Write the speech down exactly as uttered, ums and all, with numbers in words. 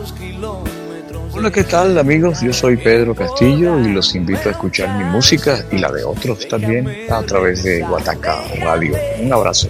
Hola, ¿qué tal amigos? Yo soy Pedro Castillo y los invito a escuchar mi música y la de otros también a través de Guataca Radio. Un abrazo.